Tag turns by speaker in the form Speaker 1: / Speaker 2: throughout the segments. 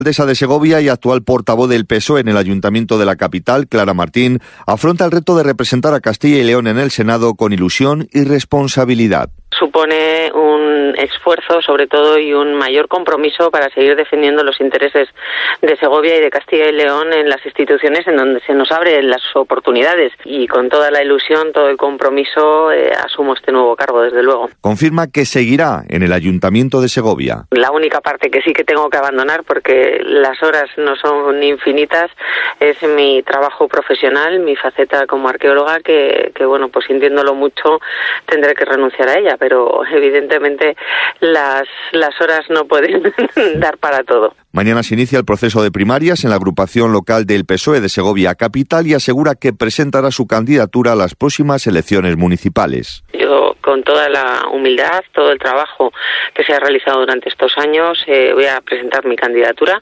Speaker 1: La alcaldesa de Segovia y actual portavoz del PSOE en el Ayuntamiento de la capital, Clara Martín, afronta el reto de representar a Castilla y León en el Senado con ilusión y responsabilidad.
Speaker 2: Supone un esfuerzo, sobre todo, y un mayor compromiso para seguir defendiendo los intereses de Segovia y de Castilla y León en las instituciones en donde se nos abren las oportunidades. Y con toda la ilusión, todo el compromiso, asumo este nuevo cargo, desde luego.
Speaker 1: Confirma que seguirá en el Ayuntamiento de Segovia.
Speaker 2: La única parte que sí que tengo que abandonar, porque las horas no son infinitas, es mi trabajo profesional, mi faceta como arqueóloga, que bueno, pues sintiéndolo mucho, tendré que renunciar a ella. Pero evidentemente las horas no pueden dar para todo.
Speaker 1: Mañana se inicia el proceso de primarias en la agrupación local del PSOE de Segovia Capital y asegura que presentará su candidatura a las próximas elecciones municipales.
Speaker 2: Yo, con toda la humildad, todo el trabajo que se ha realizado durante estos años, voy a presentar mi candidatura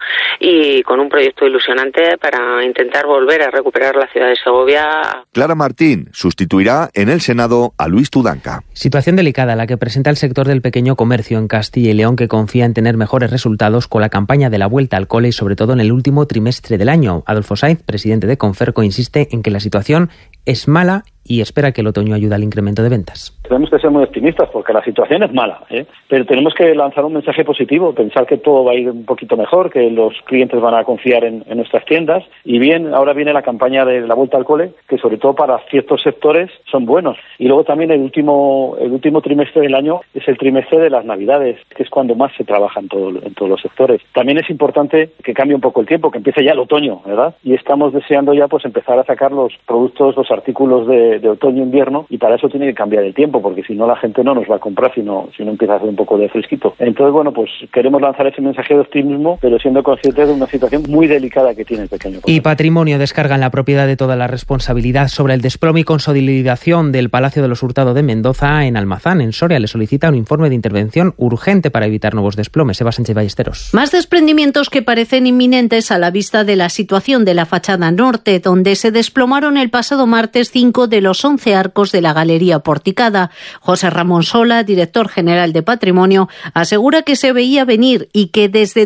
Speaker 2: y con un proyecto ilusionante para intentar volver a recuperar la ciudad de Segovia.
Speaker 1: Clara Martín sustituirá en el Senado a Luis Tudanca.
Speaker 3: Situación delicada la que presenta el sector del pequeño comercio en Castilla y León, que confía en tener mejores resultados con la campaña de la vuelta al cole y sobre todo en el último trimestre del año. Adolfo Sainz, presidente de Conferco, insiste en que la situación es mala y espera que el otoño ayude al incremento de ventas.
Speaker 4: Tenemos que ser muy optimistas porque la situación es mala, pero tenemos que lanzar un mensaje positivo, pensar que todo va a ir un poquito mejor, que los clientes van a confiar en nuestras tiendas y bien, ahora viene la campaña de la vuelta al cole, que sobre todo para ciertos sectores son buenos. Y luego también el último trimestre del año es el trimestre de las Navidades, que es cuando más se trabaja en todos los sectores. También es importante que cambie un poco el tiempo, que empiece ya el otoño, ¿verdad? Y estamos deseando ya pues empezar a sacar los productos, los artículos de otoño-invierno, y para eso tiene que cambiar el tiempo, porque si no la gente no nos va a comprar si no empieza a hacer un poco de fresquito. Entonces, bueno, pues queremos lanzar ese mensaje de optimismo, pero siendo conscientes de una situación muy delicada que tiene el pequeño comercio.
Speaker 3: Y Patrimonio descarga en la propiedad de toda la responsabilidad sobre el desplome y consolidación del Palacio de los Hurtado de Mendoza en Almazán, en Soria. Le solicita un informe de intervención urgente para evitar nuevos desplomes. Eva Sánchez Ballesteros.
Speaker 5: Más desprendimientos que parecen inminentes a la vista de la situación de la fachada norte, donde se desplomaron el pasado martes 5 de los 11 arcos de la galería porticada. José Ramón Sola, director general de Patrimonio, asegura que se veía venir y que desde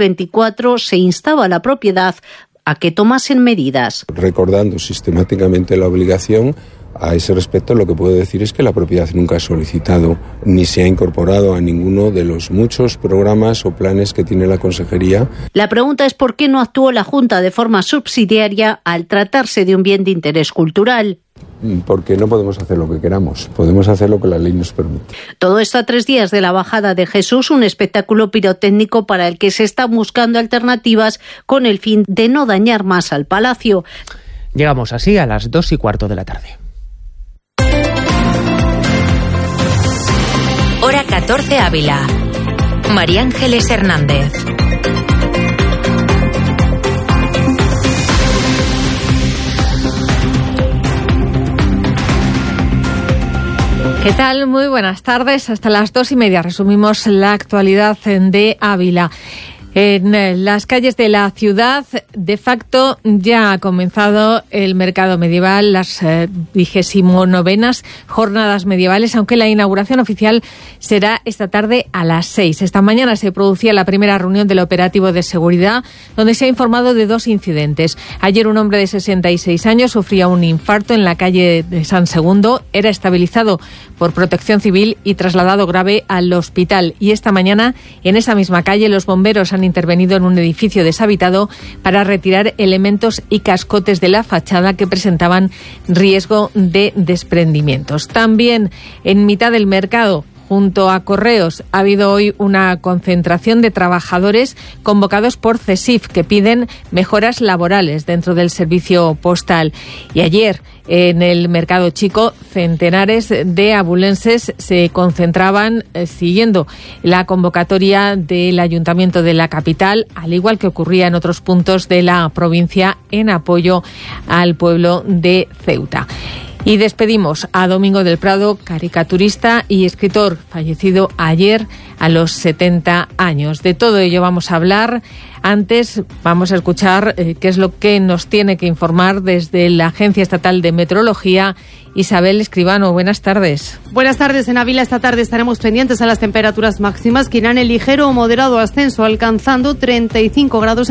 Speaker 5: 2024 se instaba a la propiedad a que tomasen medidas.
Speaker 6: Recordando sistemáticamente la obligación, a ese respecto lo que puedo decir es que la propiedad nunca ha solicitado ni se ha incorporado a ninguno de los muchos programas o planes que tiene la Consejería.
Speaker 5: La pregunta es por qué no actuó la Junta de forma subsidiaria al tratarse de un bien de interés cultural.
Speaker 6: Porque no podemos hacer lo que queramos, podemos hacer lo que la ley nos permite.
Speaker 5: Todo esto a 3 días de la bajada de Jesús, un espectáculo pirotécnico para el que se está buscando alternativas con el fin de no dañar más al palacio.
Speaker 3: Llegamos así a las 2:15 de la tarde.
Speaker 7: Hora 14 Ávila. María Ángeles Hernández.
Speaker 8: ¿Qué tal? Muy buenas tardes. Hasta las 2:30 resumimos la actualidad de Ávila. En las calles de la ciudad, de facto, ya ha comenzado el mercado medieval, las 29ª jornadas medievales, aunque la inauguración oficial será esta tarde a las 6. Esta mañana se producía la primera reunión del operativo de seguridad, donde se ha informado de 2 incidentes. Ayer un hombre de 66 años sufría un infarto en la calle de San Segundo, era estabilizado por Protección Civil y trasladado grave al hospital. Y esta mañana, en esa misma calle, los bomberos han intervenido en un edificio deshabitado para retirar elementos y cascotes de la fachada que presentaban riesgo de desprendimientos. También en mitad del mercado, junto a Correos, ha habido hoy una concentración de trabajadores convocados por CESIF que piden mejoras laborales dentro del servicio postal. Y ayer, en el Mercado Chico, centenares de abulenses se concentraban siguiendo la convocatoria del Ayuntamiento de la capital, al igual que ocurría en otros puntos de la provincia, en apoyo al pueblo de Ceuta. Y despedimos a Domingo del Prado, caricaturista y escritor, fallecido ayer a los 70 años. De todo ello vamos a hablar. Antes vamos a escuchar qué es lo que nos tiene que informar desde la Agencia Estatal de Meteorología, Isabel Escribano. Buenas tardes.
Speaker 9: Buenas tardes. En Ávila esta tarde estaremos pendientes a las temperaturas máximas que irán en ligero o moderado ascenso, alcanzando 35 grados